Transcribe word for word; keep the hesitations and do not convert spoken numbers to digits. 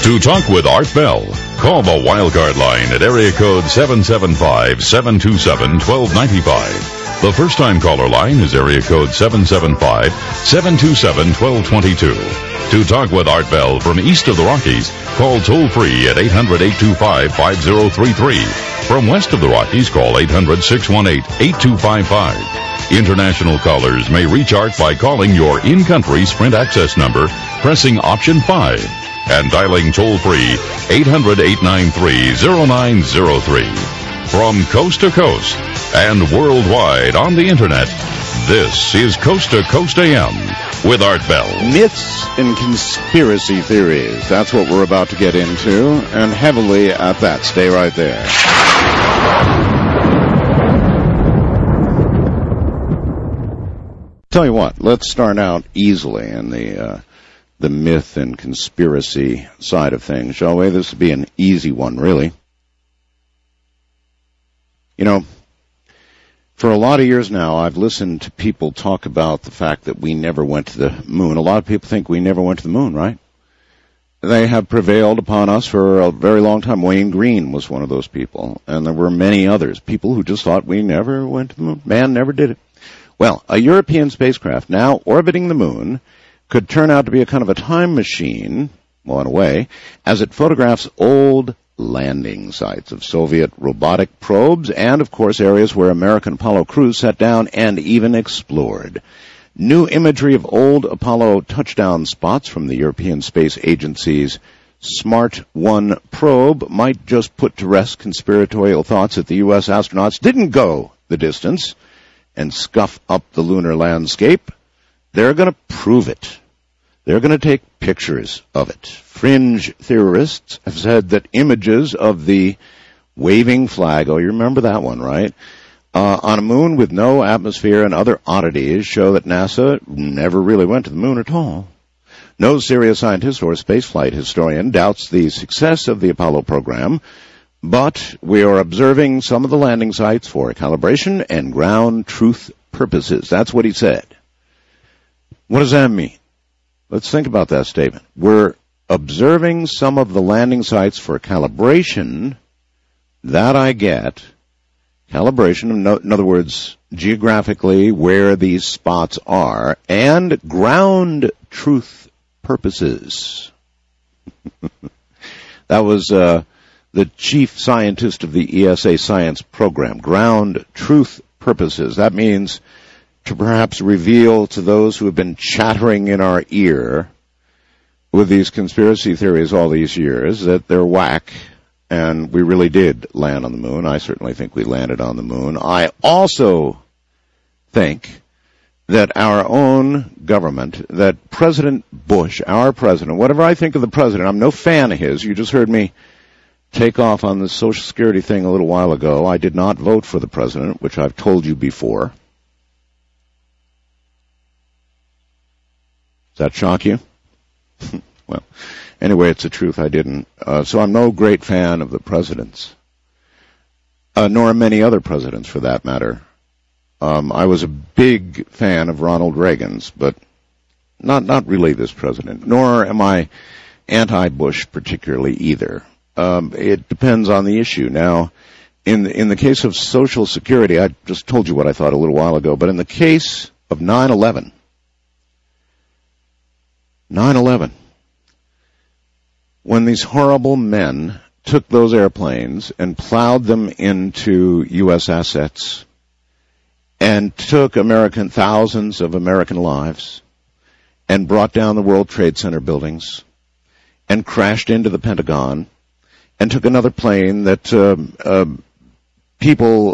To talk with Art Bell, call the Wildcard line at area code seven seven five, seven two seven, one two nine five. The first-time caller line is area code seven seven five, seven two seven, one two two two. To talk with Art Bell from east of the Rockies, call toll-free at eight hundred, eight two five, five zero three three. From west of the Rockies, call eight hundred, six one eight, eight two five five. International callers may reach Art by calling your in-country Sprint access number, pressing option five, and dialing toll-free eight hundred, eight nine three, zero nine zero three. From coast to coast and worldwide on the Internet, this is Coast to Coast A M with Art Bell. Myths and conspiracy theories. That's what we're about to get into, and heavily at that. Stay right there. Tell you what, let's start out easily in the uh, the myth and conspiracy side of things, shall we? This will be an easy one, really. You know, for a lot of years now, I've listened to people talk about the fact that we never went to the moon. A lot of people think we never went to the moon, right? They have prevailed upon us for a very long time. Wayne Green was one of those people, and there were many others, people who just thought we never went to the moon. Man never did it. Well, a European spacecraft now orbiting the moon could turn out to be a kind of a time machine, well, in a way, as it photographs old landing sites of Soviet robotic probes and, of course, areas where American Apollo crews sat down and even explored. New imagery of old Apollo touchdown spots from the European Space Agency's Smart one probe might just put to rest conspiratorial thoughts that the U S astronauts didn't go the distance and scuff up the lunar landscape. They're going to prove it. They're going to take pictures of it. Fringe theorists have said that images of the waving flag, oh, you remember that one, right? Uh, on a moon with no atmosphere and other oddities show that NASA never really went to the moon at all. No serious scientist or spaceflight historian doubts the success of the Apollo program, but we are observing some of the landing sites for calibration and ground truth purposes. That's what he said. What does that mean? Let's think about that statement. We're observing some of the landing sites for calibration. That I get. Calibration, in other words, geographically where these spots are, and ground truth purposes. That was uh, the chief scientist of the E S A science program. Ground truth purposes. That means to perhaps reveal to those who have been chattering in our ear with these conspiracy theories all these years that they're whack, and we really did land on the moon. I certainly think we landed on the moon. I also think that our own government, that President Bush, our president, whatever I think of the president, I'm no fan of his. You just heard me take off on the Social Security thing a little while ago. I did not vote for the president, which I've told you before. Does that shock you? Well, anyway, it's the truth. I didn't. Uh, so I'm no great fan of the presidents, uh, nor many other presidents for that matter. Um, I was a big fan of Ronald Reagan's, but not not really this president. Nor am I anti-Bush particularly either. Um, it depends on the issue. Now, in the, in the case of Social Security, I just told you what I thought a little while ago, but in the case of nine eleven, nine eleven, when these horrible men took those airplanes and plowed them into U S assets and took American thousands of American lives and brought down the World Trade Center buildings and crashed into the Pentagon and took another plane that uh, uh, people